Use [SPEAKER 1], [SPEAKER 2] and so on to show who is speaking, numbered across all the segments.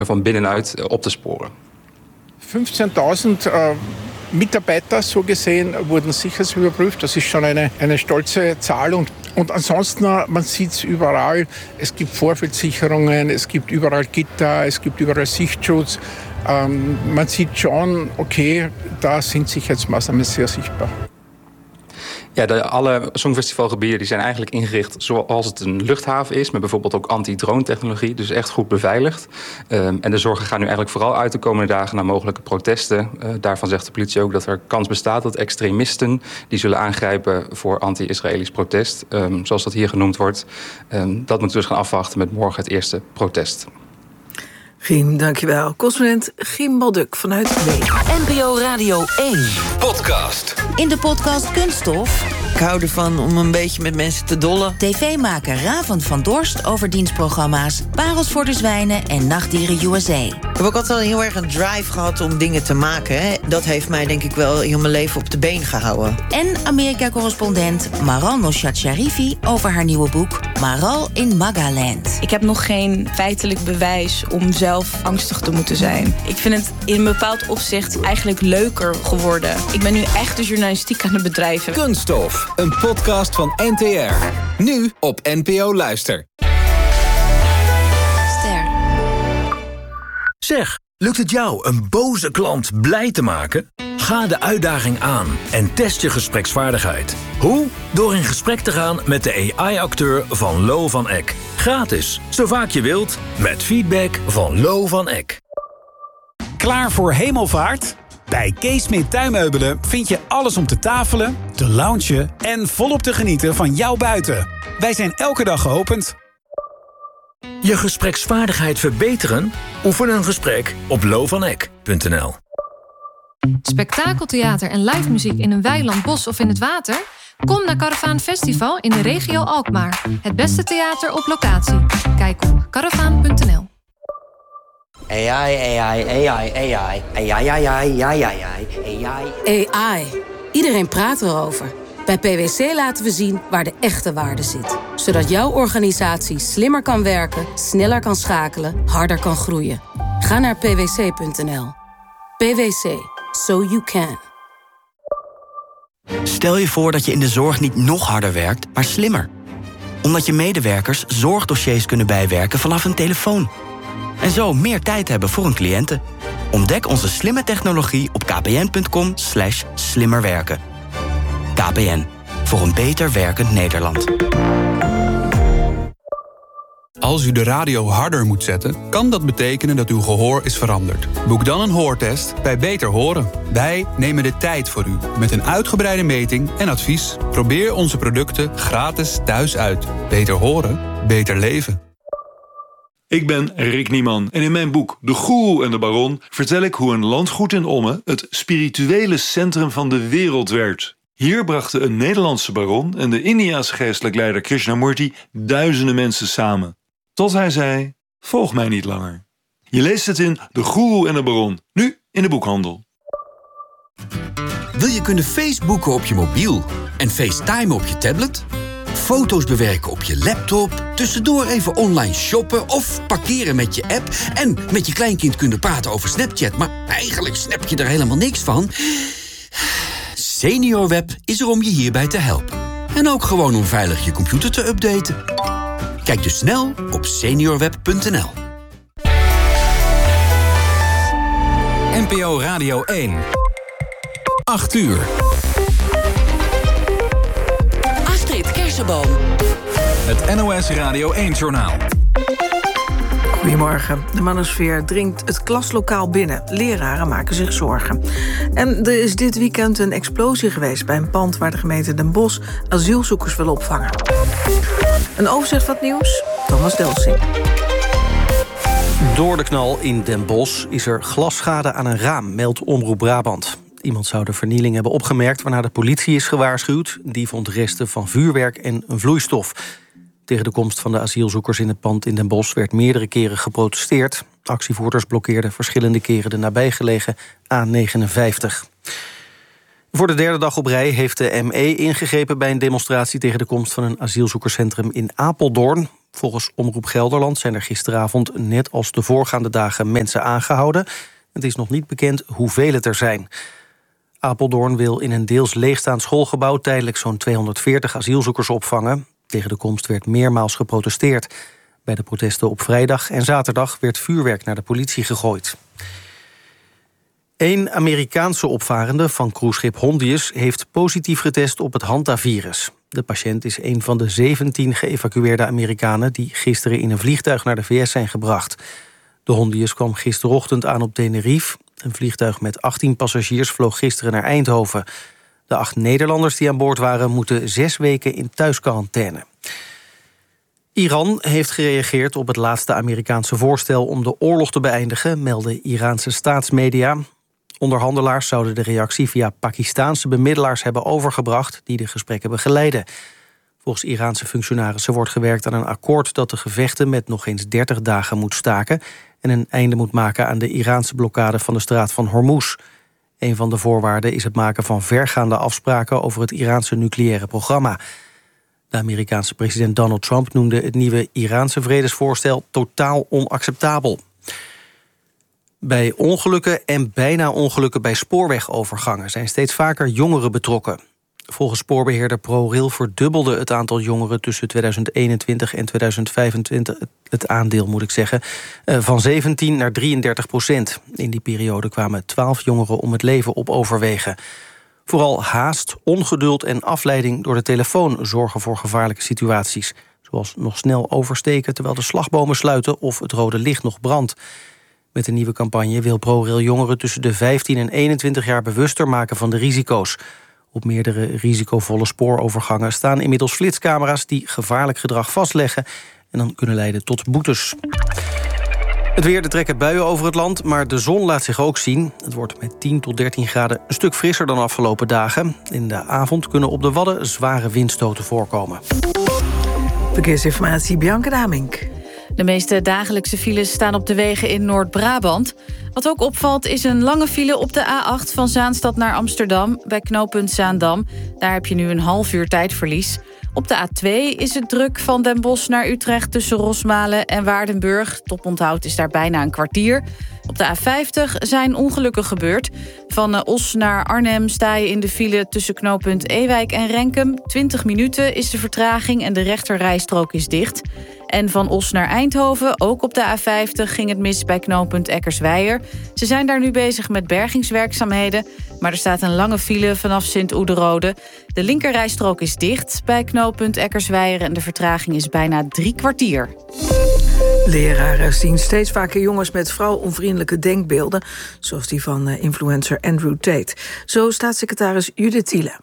[SPEAKER 1] van binnenuit op te sporen.
[SPEAKER 2] 15.000 Mitarbeiter, so gesehen, wurden sicherheitsüberprüft. Das ist schon eine stolze Zahl. Und ansonsten, man sieht es überall, es gibt Vorfeldsicherungen, es gibt überall Gitter, es gibt überall Sichtschutz. Man sieht schon, okay, da sind Sicherheitsmaßnahmen sehr sichtbar.
[SPEAKER 1] Ja, alle Songfestivalgebieden die zijn eigenlijk ingericht zoals het een luchthaven is, met bijvoorbeeld ook anti-drone-technologie, dus echt goed beveiligd. En de zorgen gaan nu eigenlijk vooral uit de komende dagen naar mogelijke protesten. Daarvan zegt de politie ook dat er kans bestaat dat extremisten die zullen aangrijpen voor anti-Israëlisch protest, zoals dat hier genoemd wordt. Dat moeten we dus gaan afwachten met morgen het eerste protest.
[SPEAKER 3] Giem, dankjewel. Correspondent Giem Balduk vanuit Wenen.
[SPEAKER 4] NPO Radio 1.
[SPEAKER 5] Podcast.
[SPEAKER 4] In de podcast Kunststof.
[SPEAKER 3] Ik hou ervan om een beetje met mensen te dollen.
[SPEAKER 4] TV-maker Ravend van Dorst over dienstprogramma's Parels voor de Zwijnen en Nachtdieren USA.
[SPEAKER 3] Ik heb ook altijd heel erg een drive gehad om dingen te maken. Hè. Dat heeft mij denk ik wel heel mijn leven op de been gehouden.
[SPEAKER 4] En Amerika-correspondent Maral Noshat-Sharifi over haar nieuwe boek Maral in Magaland.
[SPEAKER 6] Ik heb nog geen feitelijk bewijs om zelf angstig te moeten zijn. Ik vind het in een bepaald opzicht eigenlijk leuker geworden. Ik ben nu echt de journalistiek aan het bedrijven.
[SPEAKER 5] Kunststof, een podcast van NTR. Nu op NPO Luister.
[SPEAKER 4] Ster.
[SPEAKER 7] Zeg, lukt het jou een boze klant blij te maken? Ga de uitdaging aan en test je gespreksvaardigheid. Hoe? Door in gesprek te gaan met de AI-acteur van Lo van Eck. Gratis, zo vaak je wilt, met feedback van Lo van Eck.
[SPEAKER 8] Klaar voor hemelvaart? Bij Kees Smit Tuinmeubelen vind je alles om te tafelen, te loungen en volop te genieten van jouw buiten. Wij zijn elke dag geopend.
[SPEAKER 7] Je gespreksvaardigheid verbeteren? Oefen een gesprek op lovaneck.nl.
[SPEAKER 9] Spektakeltheater en live muziek in een weiland, bos of in het water? Kom naar Caravaan Festival in de regio Alkmaar. Het beste theater op locatie. Kijk op caravaan.nl.
[SPEAKER 10] AI. Iedereen praat erover. Bij PwC laten we zien waar de echte waarde zit. Zodat jouw organisatie slimmer kan werken, sneller kan schakelen, harder kan groeien. Ga naar pwc.nl. PwC. So you can.
[SPEAKER 11] Stel je voor dat je in de zorg niet nog harder werkt, maar slimmer. Omdat je medewerkers zorgdossiers kunnen bijwerken vanaf een telefoon. En zo meer tijd hebben voor hun cliënten. Ontdek onze slimme technologie op kpn.com/slimmerwerken. KPN. Voor een beter werkend Nederland.
[SPEAKER 12] Als u de radio harder moet zetten, kan dat betekenen dat uw gehoor is veranderd. Boek dan een hoortest bij Beter Horen. Wij nemen de tijd voor u met een uitgebreide meting en advies. Probeer onze producten gratis thuis uit. Beter horen, beter leven.
[SPEAKER 13] Ik ben Rick Nieman en in mijn boek De Goeroe en de Baron vertel ik hoe een landgoed in Ommen het spirituele centrum van de wereld werd. Hier brachten een Nederlandse baron en de Indiase geestelijk leider Krishnamurti duizenden mensen samen. Tot hij zei, volg mij niet langer. Je leest het in De Goeroe en de Baron, nu in de boekhandel.
[SPEAKER 14] Wil je kunnen Facebooken op je mobiel en FaceTime op je tablet? Foto's bewerken op je laptop, tussendoor even online shoppen of parkeren met je app en met je kleinkind kunnen praten over Snapchat, maar eigenlijk snap je er helemaal niks van? SeniorWeb is er om je hierbij te helpen. En ook gewoon om veilig je computer te updaten. Kijk dus snel op seniorweb.nl.
[SPEAKER 5] NPO Radio 1. 8 uur.
[SPEAKER 4] Astrid Kersenboom.
[SPEAKER 5] Het NOS Radio 1-journaal.
[SPEAKER 3] Goedemorgen. De manosfeer dringt het klaslokaal binnen. Leraren maken zich zorgen. En er is dit weekend een explosie geweest bij een pand waar de gemeente Den Bosch asielzoekers wil opvangen. Een overzicht van het nieuws, Thomas Delsing.
[SPEAKER 15] Door de knal in Den Bosch is er glasschade aan een raam, meldt Omroep Brabant. Iemand zou de vernieling hebben opgemerkt, waarna de politie is gewaarschuwd. Die vond resten van vuurwerk en een vloeistof. Tegen de komst van de asielzoekers in het pand in Den Bosch werd meerdere keren geprotesteerd. Actievoerders blokkeerden verschillende keren de nabijgelegen A59. Voor de derde dag op rij heeft de ME ingegrepen bij een demonstratie tegen de komst van een asielzoekerscentrum in Apeldoorn. Volgens Omroep Gelderland zijn er gisteravond net als de voorgaande dagen mensen aangehouden. Het is nog niet bekend hoeveel het er zijn. Apeldoorn wil in een deels leegstaand schoolgebouw tijdelijk zo'n 240 asielzoekers opvangen. Tegen de komst werd meermaals geprotesteerd. Bij de protesten op vrijdag en zaterdag werd vuurwerk naar de politie gegooid. 1 Amerikaanse opvarende van cruiseschip Hondius heeft positief getest op het hantavirus. De patiënt is een van de 17 geëvacueerde Amerikanen die gisteren in een vliegtuig naar de VS zijn gebracht. De Hondius kwam gisterochtend aan op Tenerife. Een vliegtuig met 18 passagiers vloog gisteren naar Eindhoven. De 8 Nederlanders die aan boord waren moeten 6 weken in thuisquarantaine. Iran heeft gereageerd op het laatste Amerikaanse voorstel om de oorlog te beëindigen, melden Iraanse staatsmedia. Onderhandelaars zouden de reactie via Pakistaanse bemiddelaars hebben overgebracht die de gesprekken begeleiden. Volgens Iraanse functionarissen wordt gewerkt aan een akkoord dat de gevechten met nog eens 30 dagen moet staken en een einde moet maken aan de Iraanse blokkade van de straat van Hormuz. Een van de voorwaarden is het maken van vergaande afspraken over het Iraanse nucleaire programma. De Amerikaanse president Donald Trump noemde het nieuwe Iraanse vredesvoorstel totaal onacceptabel. Bij ongelukken en bijna ongelukken bij spoorwegovergangen zijn steeds vaker jongeren betrokken. Volgens spoorbeheerder ProRail verdubbelde het aantal jongeren tussen 2021 en 2025, het aandeel moet ik zeggen, van 17 naar 33%. In die periode kwamen 12 jongeren om het leven op overwegen. Vooral haast, ongeduld en afleiding door de telefoon zorgen voor gevaarlijke situaties. Zoals nog snel oversteken terwijl de slagbomen sluiten of het rode licht nog brandt. Met een nieuwe campagne wil ProRail jongeren tussen de 15 en 21 jaar bewuster maken van de risico's. Op meerdere risicovolle spoorovergangen staan inmiddels flitscamera's die gevaarlijk gedrag vastleggen en dan kunnen leiden tot boetes. Het weer, er trekken buien over het land, maar de zon laat zich ook zien. Het wordt met 10 tot 13 graden een stuk frisser dan afgelopen dagen. In de avond kunnen op de Wadden zware windstoten voorkomen.
[SPEAKER 3] Verkeersinformatie, Bianca Damink.
[SPEAKER 16] De meeste dagelijkse files staan op de wegen in Noord-Brabant. Wat ook opvalt is een lange file op de A8 van Zaanstad naar Amsterdam bij knooppunt Zaandam. Daar heb je nu een half uur tijdverlies. Op de A2 is het druk van Den Bosch naar Utrecht tussen Rosmalen en Waardenburg. Het oponthoud is daar bijna een kwartier. Op de A50 zijn ongelukken gebeurd. Van Os naar Arnhem sta je in de file tussen knooppunt Ewijk en Renkum. 20 minuten is de vertraging en de rechterrijstrook is dicht. En van Os naar Eindhoven, ook op de A50, ging het mis bij knooppunt Eckersweijer. Ze zijn daar nu bezig met bergingswerkzaamheden, maar er staat een lange file vanaf Sint-Oederode. De linkerrijstrook is dicht bij knooppunt Eckersweijer en de vertraging is bijna 3 kwartier.
[SPEAKER 3] Leraren zien steeds vaker jongens met vrouwonvriendelijke denkbeelden, zoals die van influencer Andrew Tate. Zo staatssecretaris Judith Thiele.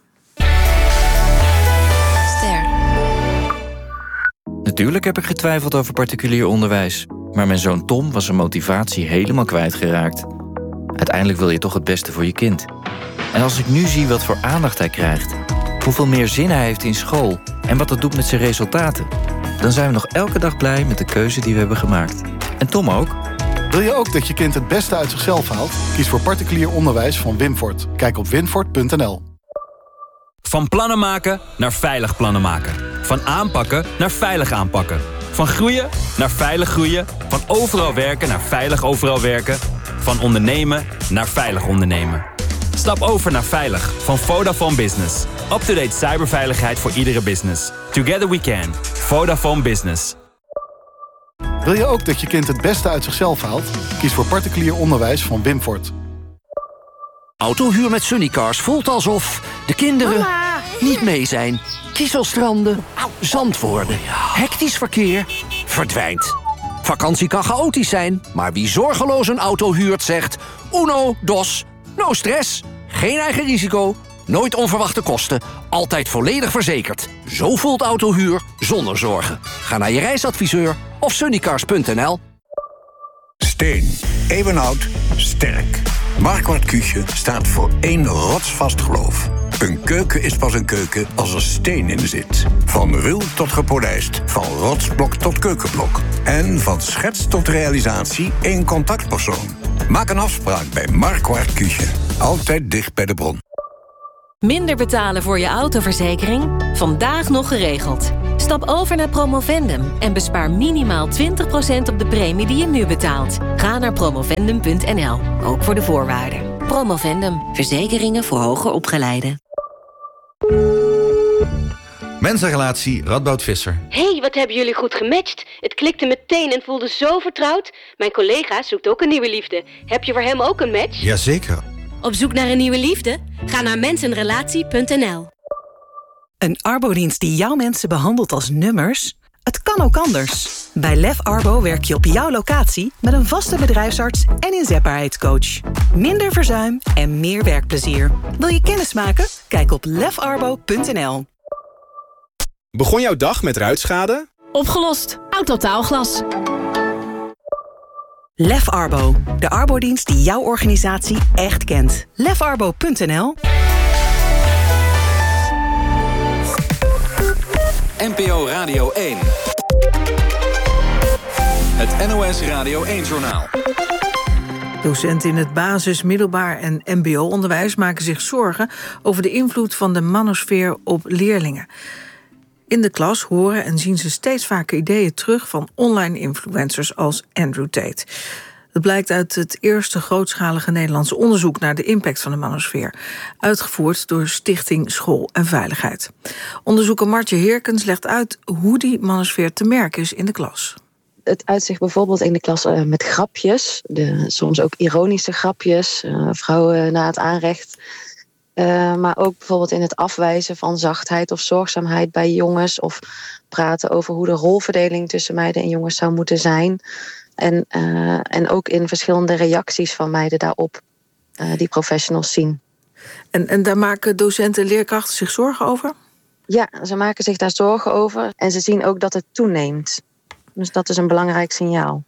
[SPEAKER 17] Natuurlijk heb ik getwijfeld over particulier onderwijs. Maar mijn zoon Tom was zijn motivatie helemaal kwijtgeraakt. Uiteindelijk wil je toch het beste voor je kind. En als ik nu zie wat voor aandacht hij krijgt, hoeveel meer zin hij heeft in school en wat dat doet met zijn resultaten, dan zijn we nog elke dag blij met de keuze die we hebben gemaakt. En Tom ook.
[SPEAKER 18] Wil je ook dat je kind het beste uit zichzelf haalt? Kies voor particulier onderwijs van Winfort. Kijk op winfort.nl.
[SPEAKER 19] Van plannen maken naar veilig plannen maken. Van aanpakken naar veilig aanpakken. Van groeien naar veilig groeien. Van overal werken naar veilig overal werken. Van ondernemen naar veilig ondernemen. Stap over naar veilig van Vodafone Business. Up-to-date cyberveiligheid voor iedere business. Together we can. Vodafone Business.
[SPEAKER 18] Wil je ook dat je kind het beste uit zichzelf haalt? Kies voor particulier onderwijs van Winfort.
[SPEAKER 20] Autohuur met Sunnycars voelt alsof de kinderen niet mee zijn. Kieselstranden, zand worden, hectisch verkeer, verdwijnt. Vakantie kan chaotisch zijn, maar wie zorgeloos een auto huurt zegt uno, dos, no stress. Geen eigen risico, nooit onverwachte kosten, altijd volledig verzekerd. Zo voelt autohuur zonder zorgen. Ga naar je reisadviseur of sunnycars.nl.
[SPEAKER 21] Steen, eeuwenoud, sterk. Marquardt Küche staat voor één rotsvast geloof. Een keuken is pas een keuken als er steen in zit. Van ruw tot gepolijst, van rotsblok tot keukenblok. En van schets tot realisatie één contactpersoon. Maak een afspraak bij Marquardt Küche. Altijd dicht bij de bron.
[SPEAKER 22] Minder betalen voor je autoverzekering? Vandaag nog geregeld.
[SPEAKER 2] Stap over naar Promovendum en bespaar minimaal 20% op de premie die je nu betaalt. Ga naar promovendum.nl, ook voor de voorwaarden. Promovendum, verzekeringen voor hoger opgeleiden.
[SPEAKER 22] Mensenrelatie Radboud Visser.
[SPEAKER 23] Hey, wat hebben jullie goed gematcht. Het klikte meteen en voelde zo vertrouwd. Mijn collega zoekt ook een nieuwe liefde. Heb je voor hem ook een match?
[SPEAKER 22] Jazeker.
[SPEAKER 23] Op zoek naar een nieuwe liefde? Ga naar mensenrelatie.nl.
[SPEAKER 24] Een arbodienst die jouw mensen behandelt als nummers? Het kan ook anders. Bij Lef Arbo werk je op jouw locatie met een vaste bedrijfsarts en inzetbaarheidscoach. Minder verzuim en meer werkplezier. Wil je kennis maken? Kijk op lefarbo.nl.
[SPEAKER 25] Begon jouw dag met ruitschade?
[SPEAKER 2] Opgelost. Autotaalglas.
[SPEAKER 24] Lef Arbo, de arbodienst die jouw organisatie echt kent. lefarbo.nl.
[SPEAKER 5] NPO Radio 1. Het NOS Radio 1-journaal.
[SPEAKER 3] Docenten in het basis-, middelbaar en mbo-onderwijs maken zich zorgen over de invloed van de manosfeer op leerlingen. In de klas horen en zien ze steeds vaker ideeën terug van online influencers als Andrew Tate. Dat blijkt uit het eerste grootschalige Nederlandse onderzoek naar de impact van de manosfeer, uitgevoerd door Stichting School en Veiligheid. Onderzoeker Martje Heerkens legt uit hoe die manosfeer te merken is in de klas.
[SPEAKER 26] Het uitzicht bijvoorbeeld in de klas met grapjes, soms ook ironische grapjes, vrouwen na het aanrecht. Maar ook bijvoorbeeld in het afwijzen van zachtheid of zorgzaamheid bij jongens, of praten over hoe de rolverdeling tussen meiden en jongens zou moeten zijn. En ook in verschillende reacties van meiden daarop, die professionals zien.
[SPEAKER 3] En daar maken docenten en leerkrachten zich zorgen over?
[SPEAKER 26] Ja, ze maken zich daar zorgen over. En ze zien ook dat het toeneemt. Dus dat is een belangrijk signaal.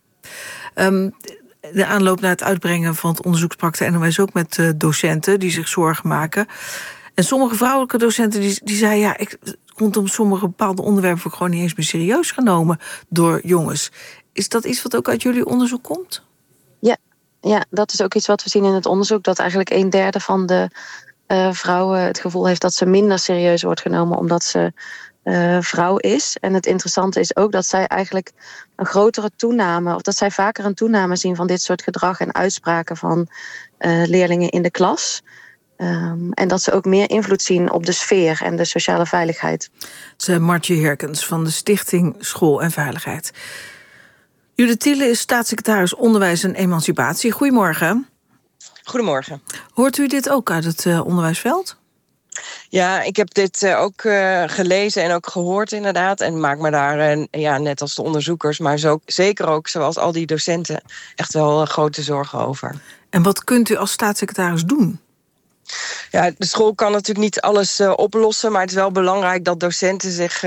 [SPEAKER 3] De aanloop naar het uitbrengen van het onderzoek sprak de NOS ook met docenten die zich zorgen maken. En sommige vrouwelijke docenten die zeiden, ja, rondom sommige bepaalde onderwerpen ook gewoon niet eens meer serieus genomen door jongens. Is dat iets wat ook uit jullie onderzoek komt?
[SPEAKER 26] Ja, dat is ook iets wat we zien in het onderzoek, dat eigenlijk 1/3 van de vrouwen het gevoel heeft dat ze minder serieus wordt genomen omdat ze vrouw is. En het interessante is ook dat zij eigenlijk een grotere toename, of dat zij vaker een toename zien van dit soort gedrag en uitspraken van leerlingen in de klas. En dat ze ook meer invloed zien op de sfeer en de sociale veiligheid.
[SPEAKER 3] Martje Heerkens van de Stichting School en Veiligheid. Judith Thiele is staatssecretaris Onderwijs en Emancipatie. Goedemorgen.
[SPEAKER 27] Goedemorgen.
[SPEAKER 3] Hoort u dit ook uit het onderwijsveld?
[SPEAKER 27] Ja, ik heb dit ook gelezen en ook gehoord inderdaad. En maak me daar, net als de onderzoekers, maar zeker ook zoals al die docenten, echt wel grote zorgen over.
[SPEAKER 3] En wat kunt u als staatssecretaris doen?
[SPEAKER 27] Ja, de school kan natuurlijk niet alles oplossen, maar het is wel belangrijk dat docenten zich,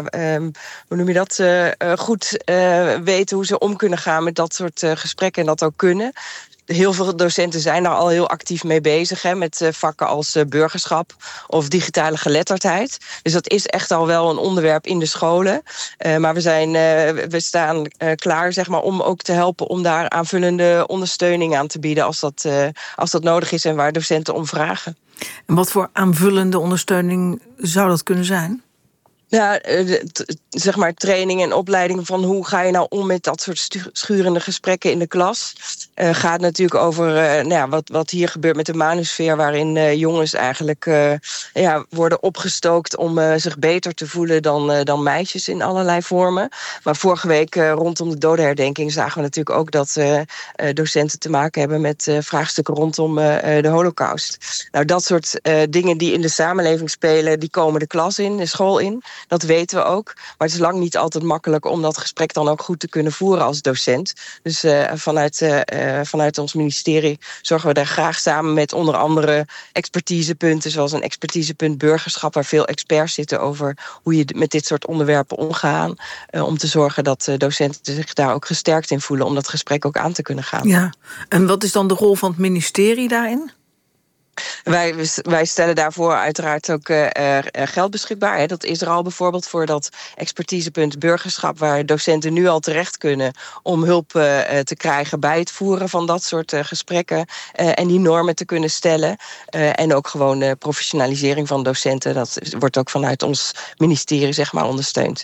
[SPEAKER 27] goed weten hoe ze om kunnen gaan met dat soort gesprekken en dat ook kunnen. Heel veel docenten zijn daar al heel actief mee bezig, met vakken als burgerschap of digitale geletterdheid. Dus dat is echt al wel een onderwerp in de scholen. Maar we staan klaar, zeg maar, om ook te helpen om daar aanvullende ondersteuning aan te bieden als dat nodig is en waar docenten om vragen.
[SPEAKER 3] En wat voor aanvullende ondersteuning zou dat kunnen zijn?
[SPEAKER 27] Ja, zeg maar training en opleiding van hoe ga je nou om met dat soort schurende gesprekken in de klas. Gaat natuurlijk over wat hier gebeurt met de manosfeer, waarin jongens eigenlijk worden opgestookt om zich beter te voelen dan meisjes in allerlei vormen. Maar vorige week rondom de dodenherdenking zagen we natuurlijk ook dat docenten te maken hebben met vraagstukken rondom de Holocaust. Nou, dat soort dingen die in de samenleving spelen, die komen de klas in, de school in. Dat weten we ook. Maar het is lang niet altijd makkelijk om dat gesprek dan ook goed te kunnen voeren als docent. Dus vanuit ons ministerie zorgen we daar graag samen met onder andere expertisepunten, zoals een expertisepunt burgerschap, waar veel experts zitten over hoe je met dit soort onderwerpen omgaan. Om te zorgen dat docenten zich daar ook gesterkt in voelen om dat gesprek ook aan te kunnen gaan.
[SPEAKER 3] Ja, en wat is dan de rol van het ministerie daarin?
[SPEAKER 27] Wij stellen daarvoor uiteraard ook geld beschikbaar. Hè. Dat is er al bijvoorbeeld voor dat expertisepunt burgerschap, waar docenten nu al terecht kunnen om hulp te krijgen bij het voeren van dat soort gesprekken en die normen te kunnen stellen. En ook gewoon professionalisering van docenten. Dat wordt ook vanuit ons ministerie zeg maar ondersteund.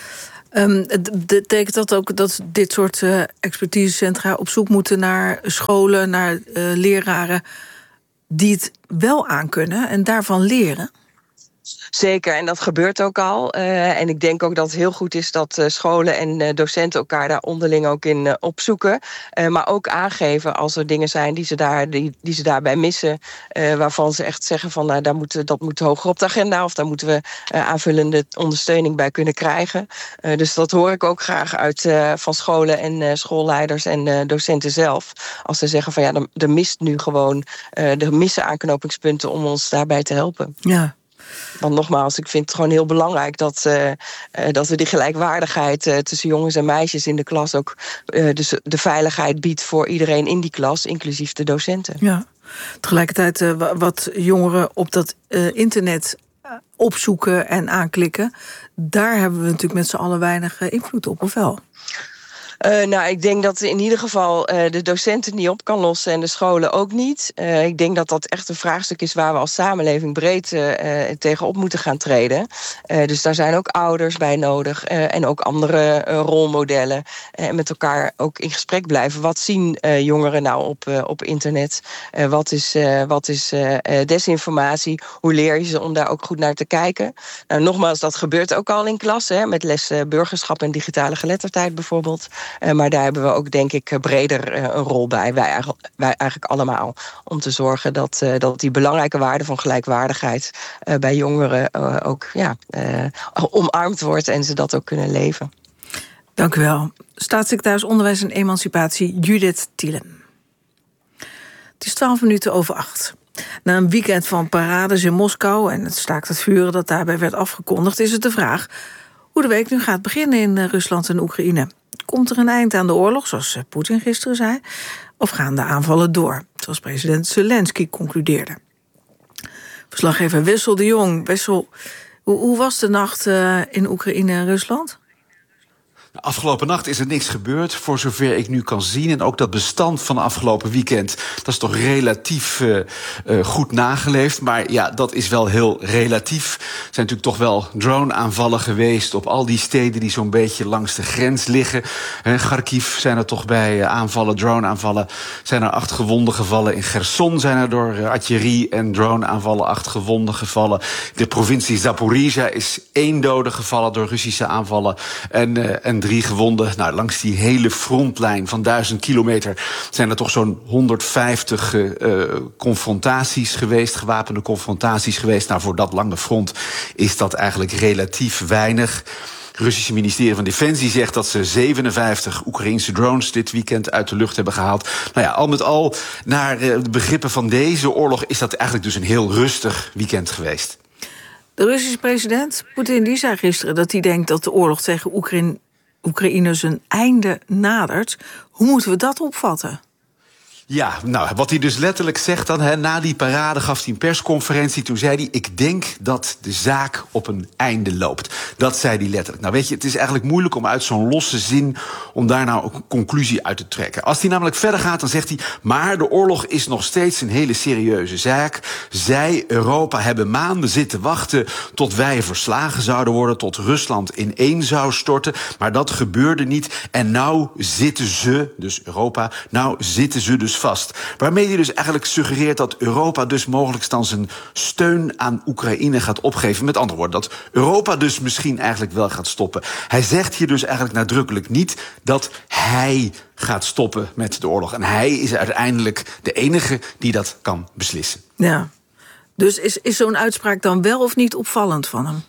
[SPEAKER 3] Betekent dat ook dat dit soort expertisecentra op zoek moeten naar scholen, naar leraren die het wel aankunnen en daarvan leren?
[SPEAKER 27] Zeker, en dat gebeurt ook al. En ik denk ook dat het heel goed is dat scholen en docenten elkaar daar onderling ook in opzoeken. Maar ook aangeven als er dingen zijn die ze daarbij missen. Waarvan ze echt zeggen van dat moet hoger op de agenda. Of daar moeten we aanvullende ondersteuning bij kunnen krijgen. Dus dat hoor ik ook graag uit van scholen en schoolleiders en docenten zelf. Als ze zeggen van er mist nu gewoon, er missen aanknopingspunten om ons daarbij te helpen.
[SPEAKER 3] Ja.
[SPEAKER 27] Want nogmaals, ik vind het gewoon heel belangrijk dat we die gelijkwaardigheid tussen jongens en meisjes in de klas ook dus de veiligheid biedt voor iedereen in die klas, inclusief de docenten.
[SPEAKER 3] Ja. Tegelijkertijd wat jongeren op dat internet opzoeken en aanklikken, daar hebben we natuurlijk met z'n allen weinig invloed op, of wel?
[SPEAKER 27] Ik denk dat in ieder geval de docenten niet op kan lossen en de scholen ook niet. Ik denk dat dat echt een vraagstuk is waar we als samenleving breed tegenop moeten gaan treden. Dus daar zijn ook ouders bij nodig en ook andere rolmodellen. En met elkaar ook in gesprek blijven. Wat zien jongeren nou op internet? Wat is desinformatie? Hoe leer je ze om daar ook goed naar te kijken? Nou, nogmaals, dat gebeurt ook al in klas, met les burgerschap en digitale geletterdheid bijvoorbeeld. Maar daar hebben we ook, denk ik, breder een rol bij. Wij eigenlijk allemaal. Om te zorgen dat die belangrijke waarde van gelijkwaardigheid bij jongeren ook omarmd wordt en ze dat ook kunnen leven.
[SPEAKER 3] Dank u wel. Staatssecretaris Onderwijs en Emancipatie Judith Thielen. Het is 7:12. Na een weekend van parades in Moskou en het staakt het vuren dat daarbij werd afgekondigd, is het de vraag hoe de week nu gaat beginnen in Rusland en Oekraïne. Komt er een eind aan de oorlog, zoals Poetin gisteren zei? Of gaan de aanvallen door, zoals president Zelensky concludeerde? Verslaggever Wessel de Jong. Wessel, hoe was de nacht in Oekraïne en Rusland?
[SPEAKER 1] Afgelopen nacht is er niks gebeurd, voor zover ik nu kan zien. En ook dat bestand van afgelopen weekend, dat is toch relatief goed nageleefd. Maar ja, dat is wel heel relatief. Er zijn natuurlijk toch wel drone-aanvallen geweest op al die steden die zo'n beetje langs de grens liggen. Kharkiv zijn er toch bij aanvallen, drone-aanvallen. Zijn er 8 gewonden gevallen. In Kherson zijn er door artillerie en drone-aanvallen 8 gewonden gevallen. De provincie Zaporizhia is 1 dode gevallen door Russische aanvallen. En 3 gewonden. Nou, langs die hele frontlijn van 1000 kilometer zijn er toch zo'n 150 confrontaties geweest, gewapende confrontaties geweest. Nou, voor dat lange front is dat eigenlijk relatief weinig. Het Russische ministerie van Defensie zegt dat ze 57 Oekraïnse drones dit weekend uit de lucht hebben gehaald. Nou ja, al met al, naar de begrippen van deze oorlog is dat eigenlijk dus een heel rustig weekend geweest.
[SPEAKER 3] De Russische president Poetin die zei gisteren dat hij denkt dat de oorlog tegen Oekraïne zijn einde nadert. Hoe moeten we dat opvatten?
[SPEAKER 1] Ja, nou, wat hij dus letterlijk zegt dan, na die parade gaf hij een persconferentie. Toen zei hij, ik denk dat de zaak op een einde loopt. Dat zei hij letterlijk. Nou weet je, het is eigenlijk moeilijk om uit zo'n losse zin om daar nou ook een conclusie uit te trekken. Als hij namelijk verder gaat, dan zegt hij, maar de oorlog is nog steeds een hele serieuze zaak. Zij, Europa, hebben maanden zitten wachten tot wij verslagen zouden worden, tot Rusland ineen zou storten. Maar dat gebeurde niet. En nou zitten ze, dus Europa, nou zitten ze dus vast. Waarmee hij dus eigenlijk suggereert dat Europa dus mogelijk dan zijn steun aan Oekraïne gaat opgeven. Met andere woorden, dat Europa dus misschien eigenlijk wel gaat stoppen. Hij zegt hier dus eigenlijk nadrukkelijk niet dat hij gaat stoppen met de oorlog. En hij is uiteindelijk de enige die dat kan beslissen.
[SPEAKER 3] Ja, dus is zo'n uitspraak dan wel of niet opvallend van hem?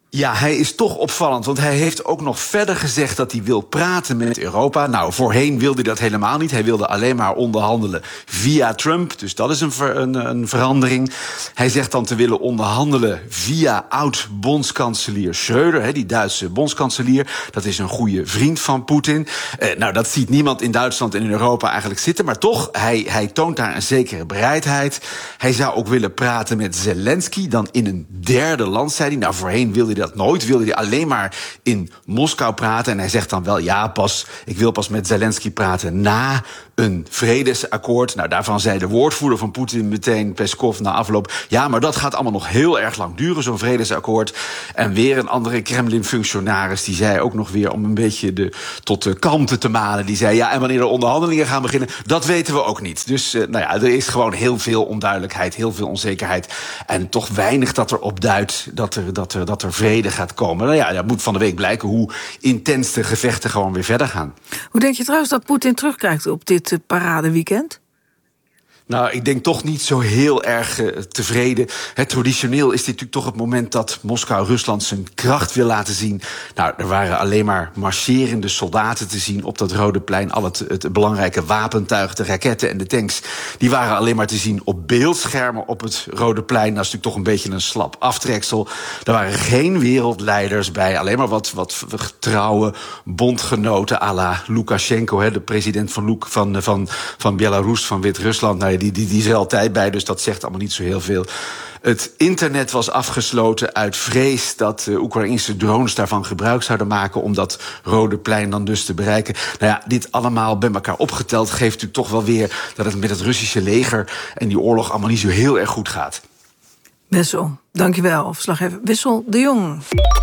[SPEAKER 1] Ja, hij is toch opvallend, want hij heeft ook nog verder gezegd dat hij wil praten met Europa. Nou, voorheen wilde hij dat helemaal niet. Hij wilde alleen maar onderhandelen via Trump, dus dat is een verandering. Hij zegt dan te willen onderhandelen via oud-bondskanselier Schröder, die Duitse bondskanselier. Dat is een goede vriend van Poetin. Nou, dat ziet niemand in Duitsland en in Europa eigenlijk zitten, maar toch, hij toont daar een zekere bereidheid. Hij zou ook willen praten met Zelensky, dan in een derde land, zei hij. Nou, voorheen wilde hij dat nooit, wilde hij alleen maar in Moskou praten. En hij zegt dan wel, ik wil pas met Zelensky praten na een vredesakkoord. Nou, daarvan zei de woordvoerder van Poetin meteen, Peskov, na afloop, ja, maar dat gaat allemaal nog heel erg lang duren, zo'n vredesakkoord. En weer een andere Kremlin-functionaris, die zei ook nog weer, om een beetje tot de kalmte te manen, die zei, ja, en wanneer de onderhandelingen gaan beginnen, dat weten we ook niet. Dus, er is gewoon heel veel onduidelijkheid, heel veel onzekerheid. En toch weinig dat er op duidt dat er vrede gaat komen. Nou ja, dat moet van de week blijken hoe intens de gevechten gewoon weer verder gaan.
[SPEAKER 3] Hoe denk je trouwens dat Poetin terugkijkt op dit paradeweekend?
[SPEAKER 1] Nou, ik denk toch niet zo heel erg tevreden. Traditioneel is dit natuurlijk toch het moment dat Moskou Rusland zijn kracht wil laten zien. Nou, er waren alleen maar marcherende soldaten te zien op dat Rode Plein. Al het belangrijke wapentuig, de raketten en de tanks, die waren alleen maar te zien op beeldschermen op het Rode Plein. Dat is natuurlijk toch een beetje een slap aftreksel. Er waren geen wereldleiders bij, alleen maar wat trouwe bondgenoten à la Lukashenko, de president van Belarus, van Wit-Rusland. Nou, die is er altijd bij, dus dat zegt allemaal niet zo heel veel. Het internet was afgesloten uit vrees dat Oekraïnse drones daarvan gebruik zouden maken om dat Rode Plein dan dus te bereiken. Nou ja, dit allemaal bij elkaar opgeteld geeft natuurlijk toch wel weer dat het met het Russische leger en die oorlog allemaal niet zo heel erg goed gaat.
[SPEAKER 3] Wessel, dankjewel. Verslaggever Wessel de Jong.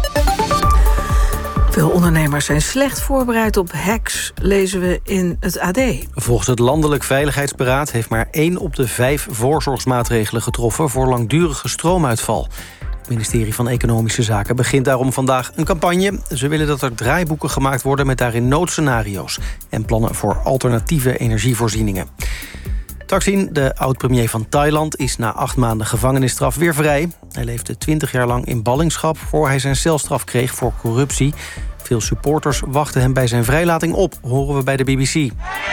[SPEAKER 3] Veel ondernemers zijn slecht voorbereid op hacks, lezen we in het AD.
[SPEAKER 15] Volgens het Landelijk Veiligheidsberaad heeft maar 1 op de 5 voorzorgsmaatregelen getroffen voor langdurige stroomuitval. Het ministerie van Economische Zaken begint daarom vandaag een campagne. Ze willen dat er draaiboeken gemaakt worden met daarin noodscenario's en plannen voor alternatieve energievoorzieningen. Thaksin, de oud-premier van Thailand, is na 8 maanden gevangenisstraf weer vrij. Hij leefde 20 jaar lang in ballingschap voor hij zijn celstraf kreeg voor corruptie. Veel supporters wachten hem bij zijn vrijlating op, horen we bij de BBC.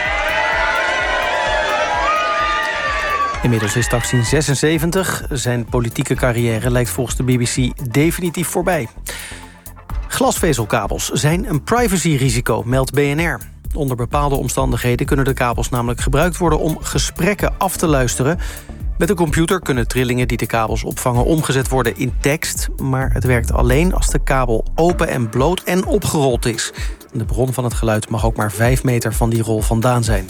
[SPEAKER 15] Inmiddels is Thaksin 76. Zijn politieke carrière lijkt volgens de BBC definitief voorbij. Glasvezelkabels zijn een privacyrisico, meldt BNR. Onder bepaalde omstandigheden kunnen de kabels namelijk gebruikt worden om gesprekken af te luisteren. Met een computer kunnen trillingen die de kabels opvangen omgezet worden in tekst. Maar het werkt alleen als de kabel open en bloot en opgerold is. De bron van het geluid mag ook maar 5 meter van die rol vandaan zijn.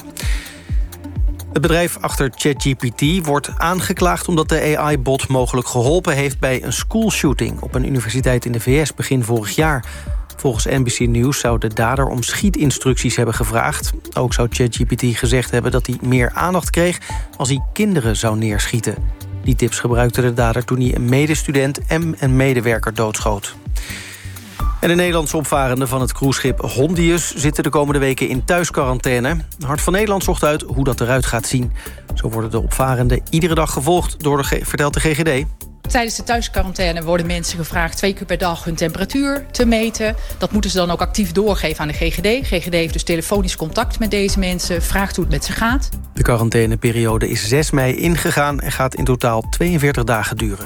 [SPEAKER 15] Het bedrijf achter ChatGPT wordt aangeklaagd omdat de AI-bot mogelijk geholpen heeft bij een schoolshooting op een universiteit in de VS begin vorig jaar. Volgens NBC News zou de dader om schietinstructies hebben gevraagd. Ook zou ChatGPT gezegd hebben dat hij meer aandacht kreeg als hij kinderen zou neerschieten. Die tips gebruikte de dader toen hij een medestudent en een medewerker doodschoot. En de Nederlandse opvarenden van het cruiseschip Hondius zitten de komende weken in thuisquarantaine. Hart van Nederland zocht uit hoe dat eruit gaat zien. Zo worden de opvarenden iedere dag gevolgd, vertelt de GGD.
[SPEAKER 6] Tijdens de thuisquarantaine worden mensen gevraagd 2 keer per dag hun temperatuur te meten. Dat moeten ze dan ook actief doorgeven aan de GGD. GGD heeft dus telefonisch contact met deze mensen, vraagt hoe het met ze gaat.
[SPEAKER 15] De quarantaineperiode is 6 mei ingegaan en gaat in totaal 42 dagen duren.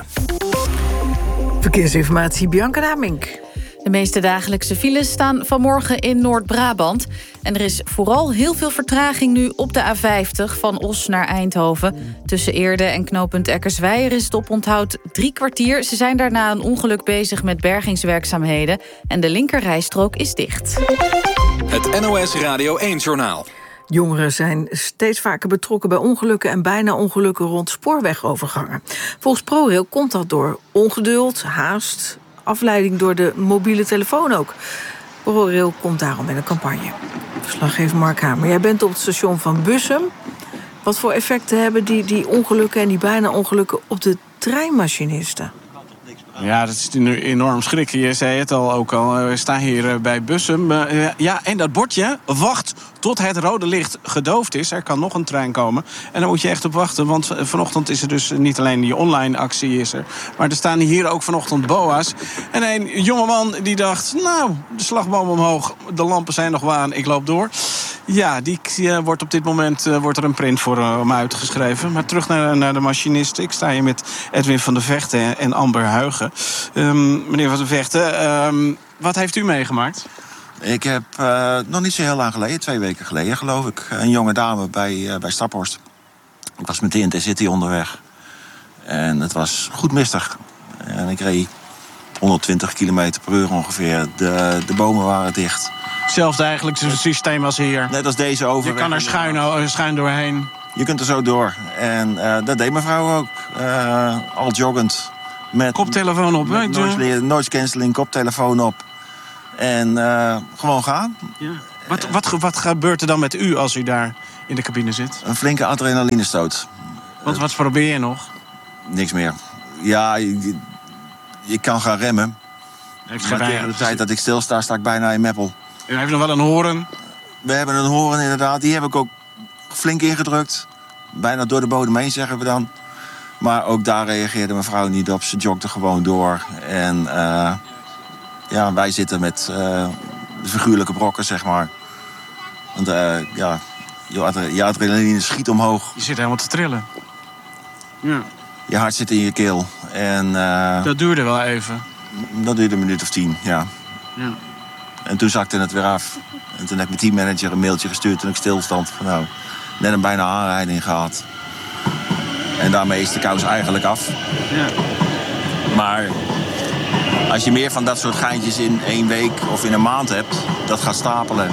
[SPEAKER 3] Verkeersinformatie, Bianca Damink.
[SPEAKER 16] De meeste dagelijkse files staan vanmorgen in Noord-Brabant. En er is vooral heel veel vertraging nu op de A50 van Os naar Eindhoven. Tussen Eerde en knooppunt Eckersweijer is het oponthoud 3 kwartier. Ze zijn daarna een ongeluk bezig met bergingswerkzaamheden. En de linkerrijstrook is dicht.
[SPEAKER 5] Het NOS Radio 1-journaal.
[SPEAKER 3] Jongeren zijn steeds vaker betrokken bij ongelukken en bijna ongelukken rond spoorwegovergangen. Volgens ProRail komt dat door ongeduld, haast, afleiding door de mobiele telefoon ook. ProRail komt daarom met een campagne. Verslaggever Mark Hamer, jij bent op het station van Bussum. Wat voor effecten hebben die ongelukken en die bijna ongelukken op de treinmachinisten?
[SPEAKER 7] Ja, dat is nu enorm schrikken. Je zei het al ook al. We staan hier bij Bussum. Ja, en dat bordje, wacht tot het rode licht gedoofd is. Er kan nog een trein komen. En daar moet je echt op wachten. Want vanochtend is er dus niet alleen die online actie is er. Maar er staan hier ook vanochtend boa's. En een jongeman die dacht, nou, de slagboom omhoog. De lampen zijn nog waan, ik loop door. Ja, die wordt op dit moment wordt er een print voor hem uitgeschreven. Maar terug naar de machinisten. Ik sta hier met Edwin van der Vechten en Amber Huigen. Meneer van der Vechten, wat heeft u meegemaakt?
[SPEAKER 8] Ik heb nog niet zo heel lang geleden, 2 weken geleden geloof ik, een jonge dame bij Staphorst. Ik was met de Intercity onderweg. En het was goed mistig. En ik reed 120 km per uur ongeveer. De bomen waren dicht.
[SPEAKER 7] Hetzelfde eigenlijk systeem als hier.
[SPEAKER 8] Net als deze overweg.
[SPEAKER 7] Je kan er schuin doorheen.
[SPEAKER 8] Je kunt er zo door. En dat deed mevrouw ook. Al joggend. Met
[SPEAKER 7] koptelefoon op.
[SPEAKER 8] Noise cancelling, koptelefoon op. En gewoon gaan.
[SPEAKER 7] Ja. Wat gebeurt er dan met u als u daar in de cabine zit?
[SPEAKER 8] Een flinke adrenalinestoot.
[SPEAKER 7] Wat probeer je nog?
[SPEAKER 8] Niks meer. Ja, je kan gaan remmen. Maar tegen de tijd dat ik stilsta, sta ik bijna in Meppel.
[SPEAKER 7] U heeft nog wel een horen?
[SPEAKER 8] We hebben een horen inderdaad. Die heb ik ook flink ingedrukt. Bijna door de bodem heen, zeggen we dan. Maar ook daar reageerde mevrouw niet op. Ze jogde gewoon door. En ja, wij zitten met de figuurlijke brokken, zeg maar. Want ja, je adrenaline schiet omhoog.
[SPEAKER 7] Je zit helemaal te trillen. Ja.
[SPEAKER 8] Je hart zit in je keel. En,
[SPEAKER 7] dat duurde wel even.
[SPEAKER 8] Dat duurde een minuut of 10, ja. En toen zakte het weer af. En toen heb mijn teammanager een mailtje gestuurd toen ik stilstand. Van, nou, net een bijna aanrijding gehad. En daarmee is de kous eigenlijk af.
[SPEAKER 7] Ja.
[SPEAKER 8] Maar als je meer van dat soort geintjes in 1 week of in een maand hebt, dat gaat stapelen.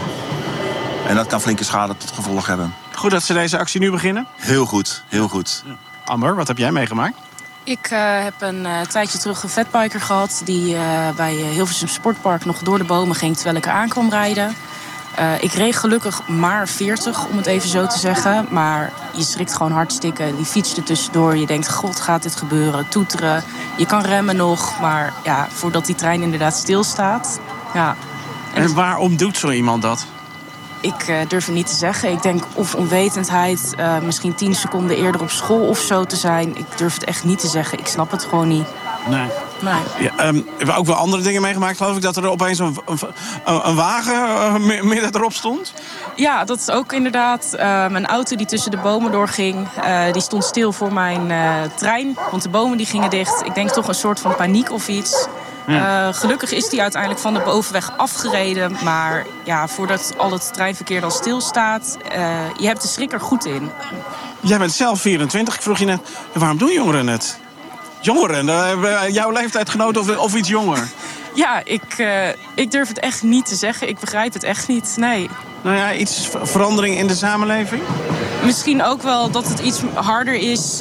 [SPEAKER 8] En dat kan flinke schade tot gevolg hebben.
[SPEAKER 7] Goed dat ze deze actie nu beginnen?
[SPEAKER 8] Heel goed, heel goed.
[SPEAKER 7] Ja. Amber, wat heb jij meegemaakt?
[SPEAKER 9] Ik heb een tijdje terug een fatbiker gehad die bij Hilversum Sportpark nog door de bomen ging terwijl ik eraan kwam rijden. Ik reed gelukkig maar 40, om het even zo te zeggen. Maar je schrikt gewoon hartstikke. Die fiets er tussendoor. Je denkt, god, gaat dit gebeuren? Toeteren. Je kan remmen nog. Maar ja, voordat die trein inderdaad stilstaat. Ja.
[SPEAKER 7] En waarom doet zo iemand dat?
[SPEAKER 9] Ik durf het niet te zeggen. Ik denk of onwetendheid, misschien 10 seconden eerder op school of zo te zijn. Ik durf het echt niet te zeggen. Ik snap het gewoon niet.
[SPEAKER 7] Nee. Ja, we hebben ook wel andere dingen meegemaakt, geloof ik. Dat er opeens een wagen midden erop stond.
[SPEAKER 9] Ja, dat is ook inderdaad een auto die tussen de bomen doorging. Die stond stil voor mijn trein. Want de bomen die gingen dicht. Ik denk toch een soort van paniek of iets. Ja. Gelukkig is die uiteindelijk van de bovenweg afgereden. Maar ja, voordat al het treinverkeer dan stilstaat, je hebt de schrik er goed in.
[SPEAKER 7] Jij bent zelf 24. Ik vroeg je net, waarom doen jongeren het? Jongeren? Jouw leeftijdgenoot of iets jonger?
[SPEAKER 9] Ja, ik durf het echt niet te zeggen. Ik begrijp het echt niet, nee.
[SPEAKER 7] Nou ja, iets verandering in de samenleving?
[SPEAKER 9] Misschien ook wel dat het iets harder is.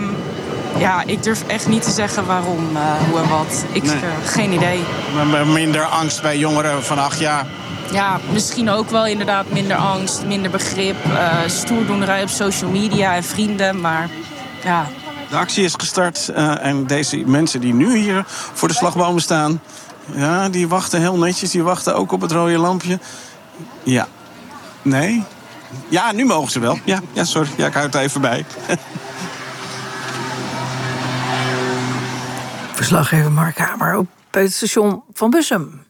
[SPEAKER 9] Ja, ik durf echt niet te zeggen waarom, hoe en wat. Geen idee.
[SPEAKER 7] Maar minder angst bij jongeren van 8 jaar?
[SPEAKER 9] Ja, misschien ook wel inderdaad minder angst, minder begrip. Stoerdoenerij op social media en vrienden, maar ja.
[SPEAKER 7] De actie is gestart en deze mensen die nu hier voor de slagbomen staan, ja, die wachten heel netjes. Die wachten ook op het rode lampje. Ja. Nee? Ja, nu mogen ze wel. Ja, sorry. Ja, ik hou het even bij.
[SPEAKER 3] Verslaggever Mark Hamer op het station van Bussum.